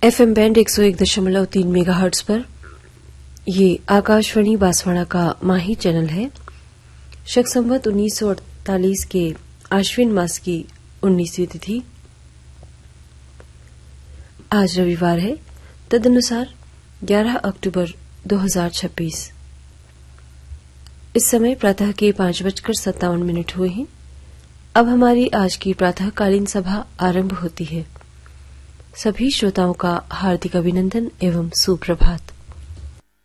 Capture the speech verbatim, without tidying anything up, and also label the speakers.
Speaker 1: FM band एक सौ एक दशमलव तीन मेगाहर्ट्ज पर ये आकाशवाणी बांसवाड़ा का माही चैनल है। शक संवत उन्नीस सौ अड़तालीस के आश्विन मास की उन्नीसवीं तिथि आज रविवार है, तदनुसार ग्यारह अक्टूबर दो हजार छब्बीस। इस समय प्रातः के पांच बजकर सत्तावन मिनट हुए हैं। अब हमारी आज की प्रातःकालीन सभा आरंभ होती है। सभी श्रोताओं का हार्दिक अभिनंदन एवं सुप्रभात।